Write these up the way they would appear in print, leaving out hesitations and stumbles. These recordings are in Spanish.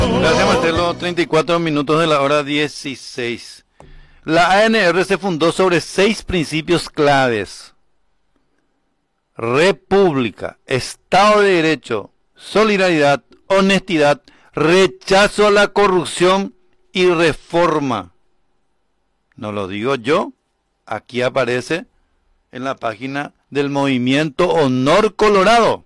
Gracias, Marcelo. 34 minutos de la hora 16. La ANR se fundó sobre 6 principios claves: república, Estado de Derecho, solidaridad, honestidad, rechazo a la corrupción y reforma. No lo digo yo, aquí aparece en la página del movimiento Honor Colorado.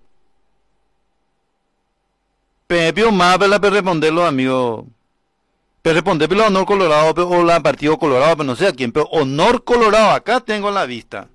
Pepio más para responder los amigos. Pero responder por Honor Colorado o la Partido Colorado, pero no sé a quién, pero Honor Colorado, acá tengo la vista.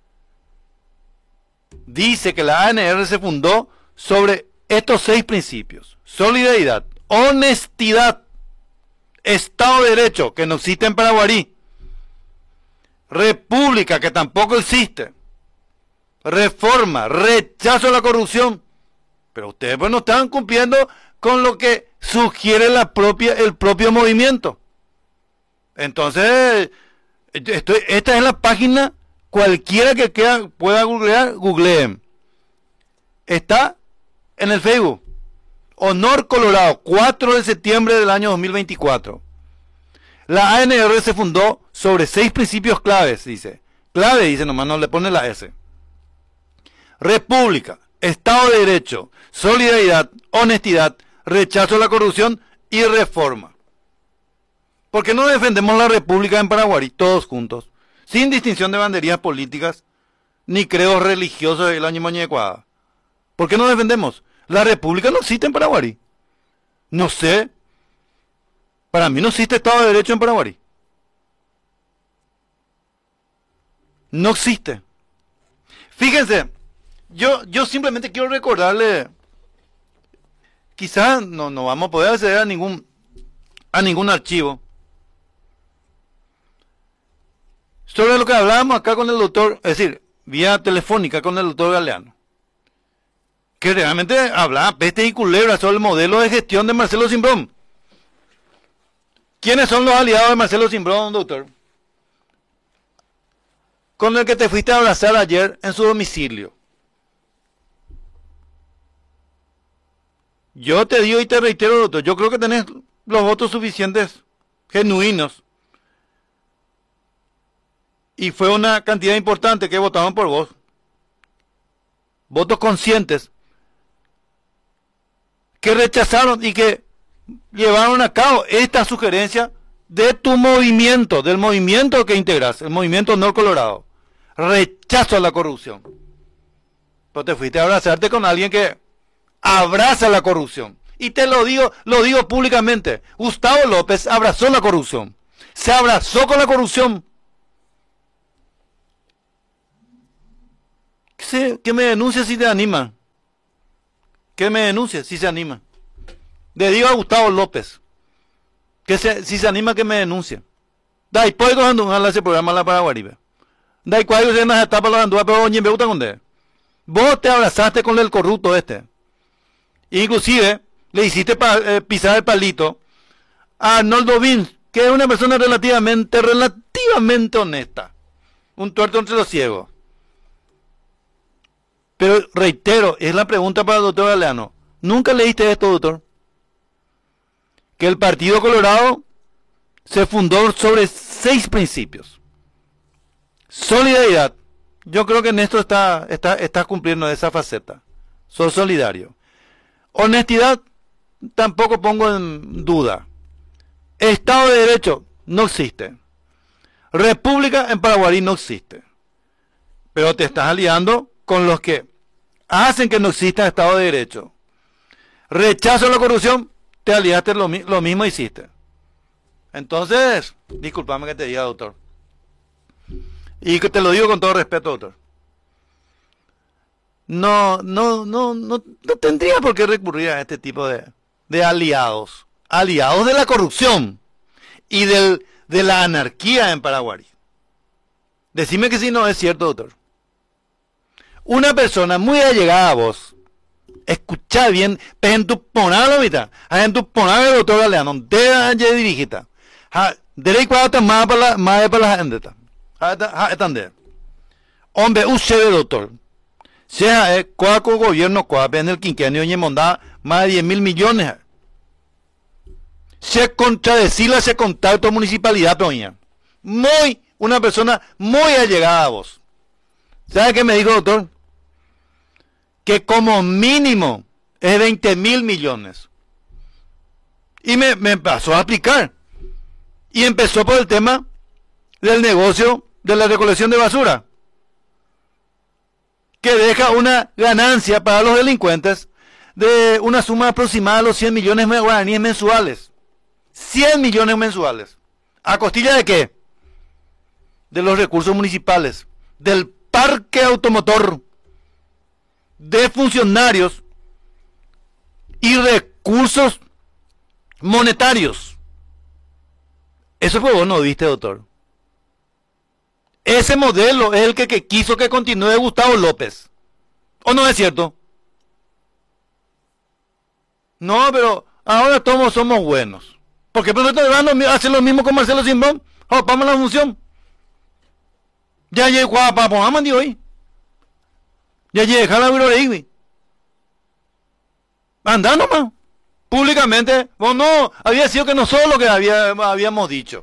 Dice que la ANR se fundó sobre estos 6 principios: solidaridad, honestidad, Estado de Derecho, que no existe en Paraguarí, república, que tampoco existe, reforma, rechazo a la corrupción. Pero ustedes pues no están cumpliendo con lo que sugiere el propio movimiento. Entonces, esta es la página, cualquiera que pueda googlear, googleen. Está en el Facebook. Honor Colorado, 4 de septiembre del año 2024. La ANR se fundó sobre 6 principios claves, dice. Clave, dice, nomás no le pone la S. República, Estado de Derecho, solidaridad, honestidad, rechazo a la corrupción y reforma. ¿Por qué no defendemos la República en Paraguay, todos juntos, sin distinción de banderías políticas, ni credos religiosos del año Moñecuada? ¿Por qué no defendemos? La República no existe en Paraguay. No sé. Para mí no existe Estado de Derecho en Paraguay. No existe. Fíjense, yo simplemente quiero recordarle, quizás no vamos a poder acceder a ningún archivo, sobre lo que hablábamos acá con el doctor, es decir, vía telefónica con el doctor Galeano, que realmente hablaba peste y culebra sobre el modelo de gestión de Marcelo Simbrón. ¿Quiénes son los aliados de Marcelo Simbrón, doctor? Con el que te fuiste a abrazar ayer en su domicilio. Yo te digo y te reitero, doctor, yo creo que tenés los votos suficientes, genuinos. Y fue una cantidad importante que votaron por vos. Votos conscientes. Que rechazaron y que llevaron a cabo esta sugerencia de tu movimiento, del movimiento que integras, el movimiento Honor Colorado. Rechazo a la corrupción. Pero te fuiste a abrazarte con alguien que abraza la corrupción. Y te lo digo públicamente. Gustavo López abrazó la corrupción. Se abrazó con la corrupción. Que me denuncie si te anima. Que me denuncie si se anima. Le digo a Gustavo López que si se anima que me denuncie. Dai, puedo cuando ese programa la Paraguaribe. Dai, cuál es una etapa la andúa, pero oye, me gusta con él. Vos te abrazaste con el corrupto este. Inclusive le hiciste pisar el palito a Arnoldo Vins, que es una persona relativamente honesta. Un tuerto entre los ciegos. Pero reitero, es la pregunta para el doctor Galeano. ¿Nunca leíste esto, doctor? Que el Partido Colorado se fundó sobre 6 principios. Solidaridad. Yo creo que en esto está cumpliendo esa faceta. Soy solidario. Honestidad, tampoco pongo en duda. Estado de Derecho, no existe. República en Paraguay no existe. Pero te estás aliando con los que hacen que no exista Estado de Derecho. Rechazo a la corrupción, te aliaste, lo mismo hiciste. Entonces, discúlpame que te diga, doctor. Y que te lo digo con todo respeto, doctor. No tendría por qué recurrir a este tipo de aliados. Aliados de la corrupción y de la anarquía en Paraguay. Decime que si no es cierto, doctor. Una persona muy allegada a vos, escucha bien, en tu ponada la mitad, en tu ponada el doctor Galeano, de dirigita, de cuatro más para la gente, hombre, usted doctor, sea cuaco gobierno, cuaco en el quinquenio y mondá más de 10.000 millones, se contradecila ese contacto municipalidad, Peña. Una persona muy allegada a vos. ¿Sabe qué me dijo, doctor? Que como mínimo es 20.000 millones. Y me pasó a aplicar. Y empezó por el tema del negocio de la recolección de basura, que deja una ganancia para los delincuentes de una suma aproximada a los 100 millones de guaraníes mensuales. 100 millones mensuales. ¿A costilla de qué? De los recursos municipales, del parque automotor, de funcionarios y recursos monetarios. Eso fue vos no viste, doctor. Ese modelo es el que quiso que continúe Gustavo López. ¿O no es cierto? No, pero ahora todos somos buenos. ¿Por qué hacer lo mismo con Marcelo Simbrón? Oh, vamos a la función. Ya llegó a Papá de hoy. Ya llegó a la Virorei. Anda nomás. Públicamente, o no, había sido que no solo lo que habíamos dicho.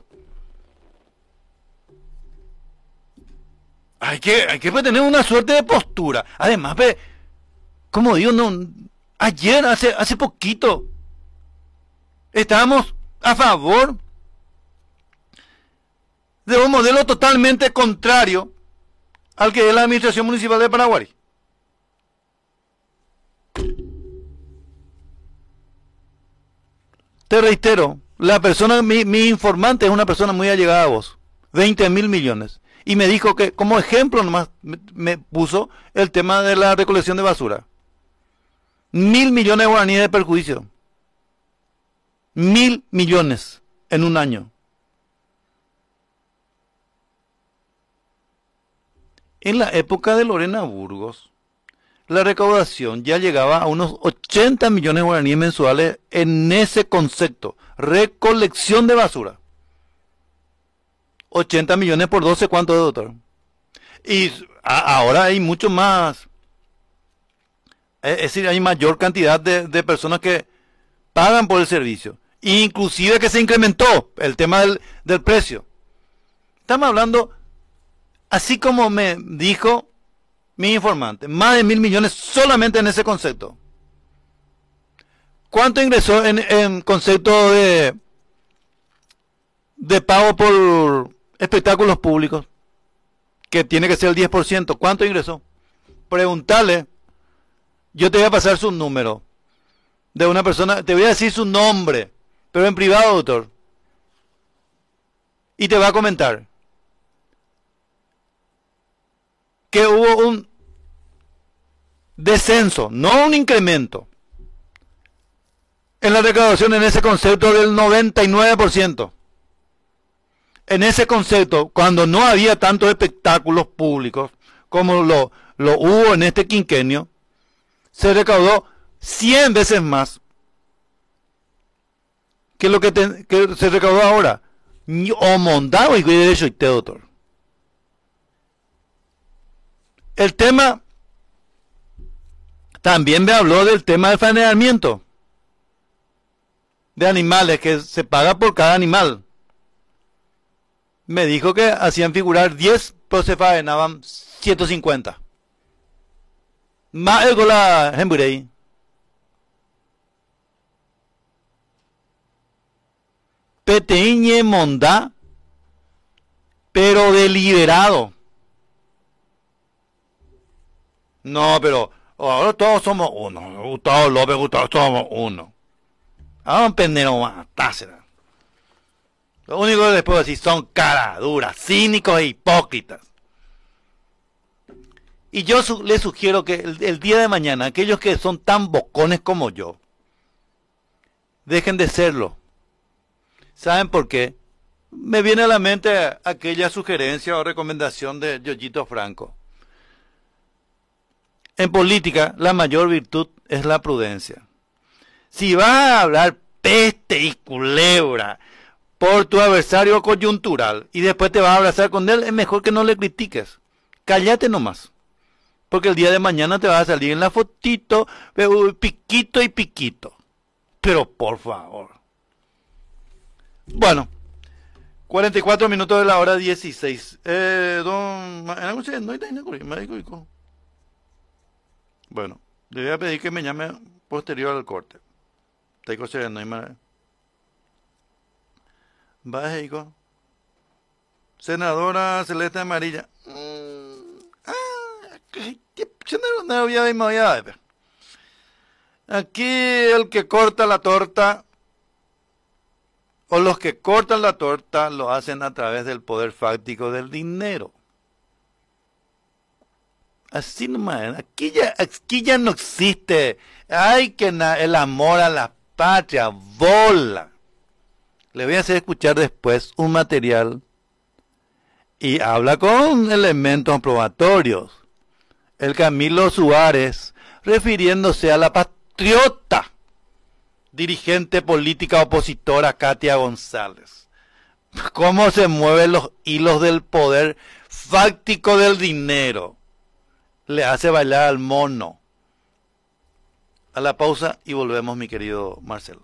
Hay que tener una suerte de postura. Además, como digo, no, ayer, hace poquito, estábamos a favor de un modelo totalmente contrario al que es la Administración Municipal de Paraguay. Te reitero, la persona, mi informante es una persona muy allegada a vos. 20.000 millones. Y me dijo que, como ejemplo nomás, me puso el tema de la recolección de basura. 1.000 millones de guaraníes de perjuicio. 1.000 millones en un año. En la época de Lorena Burgos, la recaudación ya llegaba a unos 80 millones de guaraníes mensuales en ese concepto, recolección de basura. 80 millones por 12, ¿cuánto es, doctor? Y ahora hay mucho más, es decir, hay mayor cantidad de personas que pagan por el servicio, inclusive que se incrementó el tema del precio. Estamos hablando, así como me dijo mi informante, más de 1.000 millones solamente en ese concepto. ¿Cuánto ingresó en concepto de pago por espectáculos públicos? Que tiene que ser el 10%. ¿Cuánto ingresó? Preguntarle. Yo te voy a pasar su número de una persona, te voy a decir su nombre, pero en privado, doctor. Y te va a comentar que hubo un descenso, no un incremento, en la recaudación en ese concepto del 99%. En ese concepto, cuando no había tantos espectáculos públicos como lo hubo en este quinquenio, se recaudó 100 veces más que lo que se recaudó ahora. O mondado y derecho y te, doctor. El tema, también me habló del tema del faenamiento de animales, que se paga por cada animal. Me dijo que hacían figurar 10, pero se faenaban 150. Más el gola Hemburey. Peteñe mondá, pero deliberado. No, pero ahora todos somos uno. Gustavo López, Gustavo, somos uno. Ahora un pendejo más, tásera. Lo único que les puedo decir son caras duras, cínicos e hipócritas. Y yo les sugiero que el día de mañana, aquellos que son tan bocones como yo, dejen de serlo. ¿Saben por qué? Me viene a la mente aquella sugerencia o recomendación de Yoyito Franco. En política, la mayor virtud es la prudencia. Si vas a hablar peste y culebra por tu adversario coyuntural y después te vas a abrazar con él, es mejor que no le critiques. Cállate nomás. Porque el día de mañana te vas a salir en la fotito, piquito y piquito. Pero por favor, Bueno, 44 minutos de la hora 16. Bueno, le voy a pedir que me llame posterior al corte. Senadora Celeste Amarilla. Aquí el que corta la torta, o los que cortan la torta, lo hacen a través del poder fáctico del dinero. Así nomás, aquí ya no existe. Ay, que el amor a la patria, bola. Le voy a hacer escuchar después un material y habla con elementos probatorios. El Camilo Suárez, refiriéndose a la patriota dirigente política opositora Katia González. ¿Cómo se mueven los hilos del poder fáctico del dinero? Le hace bailar al mono. A la pausa y volvemos, mi querido Marcelo.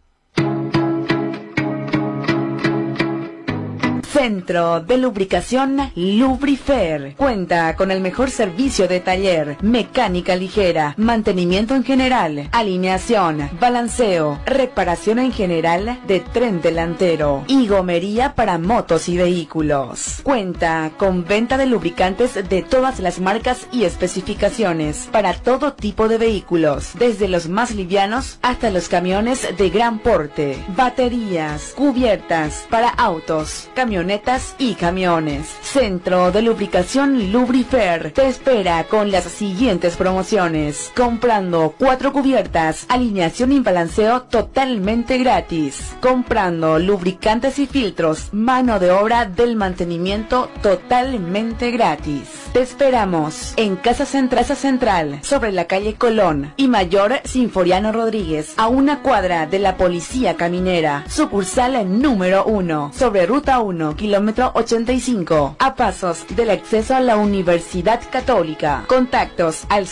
Centro de Lubricación Lubrifer. Cuenta con el mejor servicio de taller, mecánica ligera, mantenimiento en general, alineación, balanceo, reparación en general de tren delantero y gomería para motos y vehículos. Cuenta con venta de lubricantes de todas las marcas y especificaciones para todo tipo de vehículos, desde los más livianos hasta los camiones de gran porte, baterías, cubiertas para autos, camionetas y camiones. Centro de Lubricación Lubrifer te espera con las siguientes promociones. Comprando 4 cubiertas, alineación y balanceo totalmente gratis. Comprando lubricantes y filtros, mano de obra del mantenimiento totalmente gratis. Te esperamos en Casa Central, sobre la calle Colón y Mayor Sinforiano Rodríguez, a una cuadra de la Policía Caminera. Sucursal número 1, sobre Ruta 1, kilómetro 85, a pasos del acceso a la Universidad Católica. Contactos al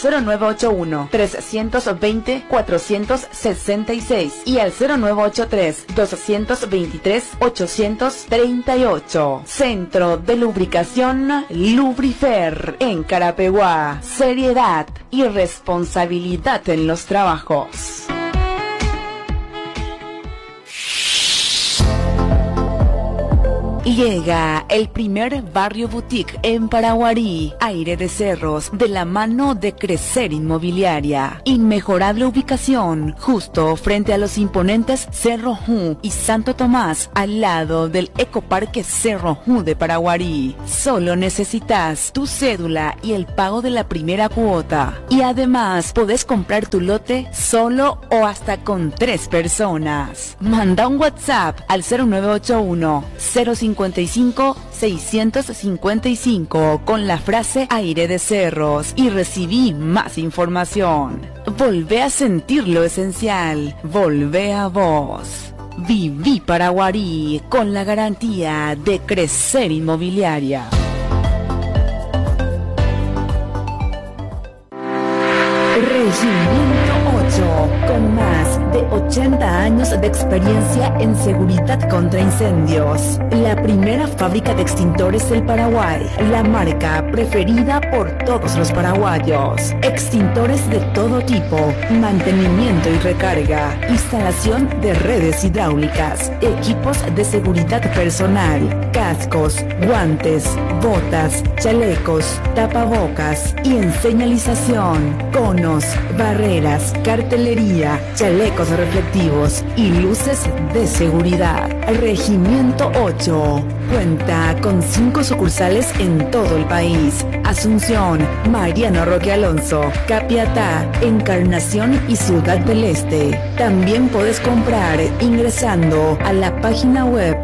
0981-320-466 y al 0983-223-838. Centro de Lubricación Lubrifer en Carapeguá. Seriedad y responsabilidad en los trabajos. Llega el primer barrio boutique en Paraguarí, Aire de Cerros, de la mano de Crecer Inmobiliaria. Inmejorable ubicación, justo frente a los imponentes Cerro Ju y Santo Tomás, al lado del Ecoparque Cerro Ju de Paraguarí. Solo necesitas tu cédula y el pago de la primera cuota. Y además, podés comprar tu lote solo o hasta con 3 personas. Manda un WhatsApp al 0981 055 655 con la frase Aire de Cerros y recibí más información. Volvé a sentir lo esencial. Volvé a vos. Viví Paraguarí con la garantía de Crecer Inmobiliaria. Regimiento 8, con más de 80 años de experiencia en seguridad contra incendios. La primera fábrica de extintores del Paraguay, la marca preferida por todos los paraguayos. Extintores de todo tipo, mantenimiento y recarga, instalación de redes hidráulicas, equipos de seguridad personal, cascos, guantes, botas, chalecos, tapabocas y en señalización, conos, barreras, cartelería, chalecos reflectivos y luces de seguridad. Regimiento 8 cuenta con 5 sucursales en todo el país: Asunción, Mariano Roque Alonso, Capiatá, Encarnación y Ciudad del Este. También puedes comprar ingresando a la página web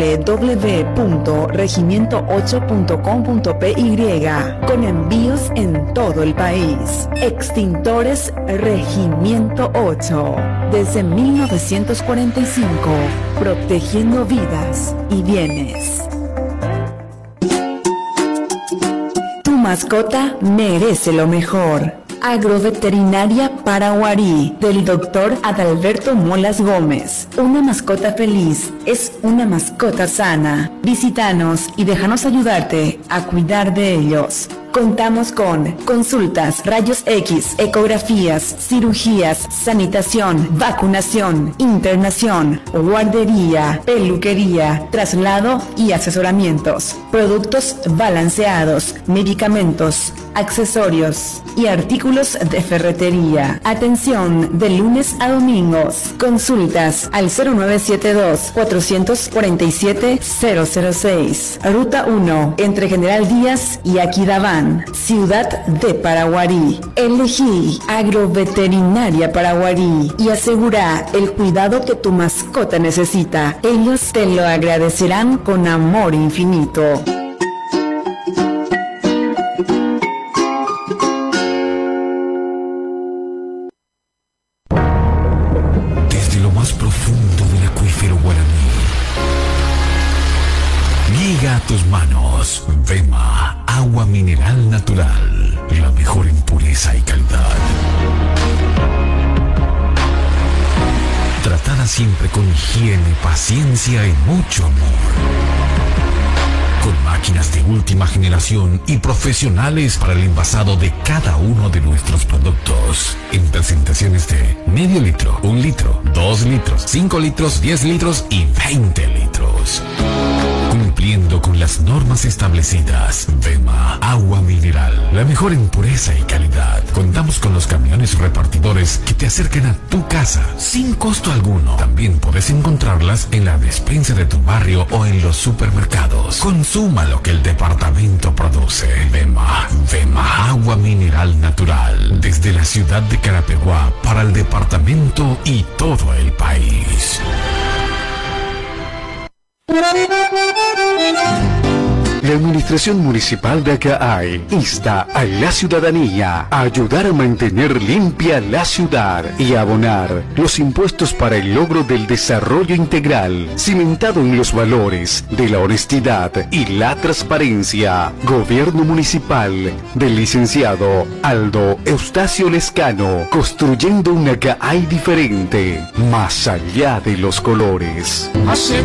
www.regimiento8.com.py con envíos en todo el país. Extintores Regimiento 8, desde 1945, protegiendo vidas y bienes. Tu mascota merece lo mejor. Agroveterinaria Paraguarí, del doctor Adalberto Molas Gómez. Una mascota feliz es una mascota sana. Visítanos y déjanos ayudarte a cuidar de ellos. Contamos con consultas, rayos X, ecografías, cirugías, sanitación, vacunación, internación, guardería, peluquería, traslado y asesoramientos, productos balanceados, medicamentos, accesorios y artículos de ferretería. Atención de lunes a domingos. Consultas al 0972-447-006. Ruta 1, entre General Díaz y Aquidabán, Ciudad de Paraguarí. Elegí Agroveterinaria Paraguarí y asegura el cuidado que tu mascota necesita. Ellos te lo agradecerán con amor infinito. Desde lo más profundo del acuífero guaraní llega a tus manos Vema, agua mineral natural, la mejor en pureza y calidad. Tratada siempre con higiene, paciencia y mucho amor. Con máquinas de última generación y profesionales para el envasado de cada uno de nuestros productos. En presentaciones de medio litro, 1 litro, 2 litros, 5 litros, 10 litros y 20 litros. Cumpliendo con las normas establecidas. Vema, agua mineral, la mejor en pureza y calidad. Contamos con los camiones repartidores que te acercan a tu casa sin costo alguno. También puedes encontrarlas en la despensa de tu barrio o en los supermercados. Consuma lo que el departamento produce. Vema, Vema, agua mineral natural. Desde la ciudad de Carapeguá para el departamento y todo el país. La Administración Municipal de Acaay insta a la ciudadanía a ayudar a mantener limpia la ciudad y a abonar los impuestos para el logro del desarrollo integral, cimentado en los valores de la honestidad y la transparencia. Gobierno Municipal del licenciado Aldo Eustacio Lescano, construyendo una Acaay diferente, más allá de los colores.